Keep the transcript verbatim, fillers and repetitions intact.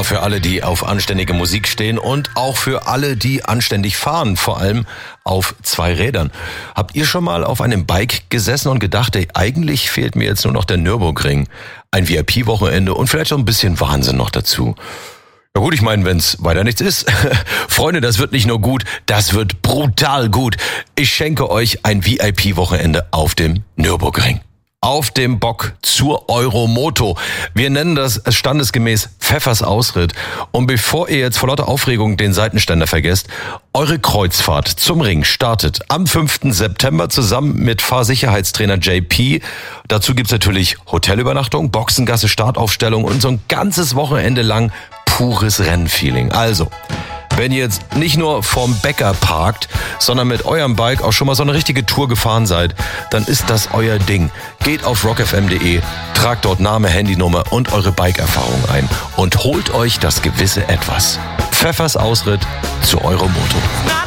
für alle, die auf anständige Musik stehen und auch für alle, die anständig fahren, vor allem auf zwei Rädern. Habt ihr schon mal auf einem Bike gesessen und gedacht, ey, eigentlich fehlt mir jetzt nur noch der Nürburgring, ein V I P-Wochenende und vielleicht auch ein bisschen Wahnsinn noch dazu? Ja gut, ich meine, wenn's weiter nichts ist. Freunde, das wird nicht nur gut, das wird brutal gut. Ich schenke euch ein V I P-Wochenende auf dem Nürburgring. Auf dem Bock zur Euromoto. Wir nennen das standesgemäß Pfeffers Ausritt. Und bevor ihr jetzt vor lauter Aufregung den Seitenständer vergesst, eure Kreuzfahrt zum Ring startet am fünften September zusammen mit Fahrsicherheitstrainer J P. Dazu gibt's natürlich Hotelübernachtung, Boxengasse, Startaufstellung und so ein ganzes Wochenende lang pures Rennfeeling. Also, wenn ihr jetzt nicht nur vorm Bäcker parkt, sondern mit eurem Bike auch schon mal so eine richtige Tour gefahren seid, dann ist das euer Ding. Geht auf rock f m punkt d e, tragt dort Name, Handynummer und eure Bike-Erfahrung ein und holt euch das gewisse Etwas. Pfeffers Ausritt zur Euromoto.